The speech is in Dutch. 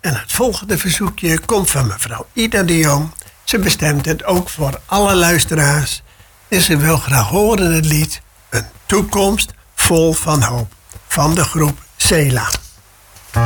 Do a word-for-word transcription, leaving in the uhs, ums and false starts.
En het volgende verzoekje komt van mevrouw Ida de Jong. Ze bestemt het ook voor alle luisteraars. En ze wil graag horen het lied Een toekomst vol van hoop van de groep Sela.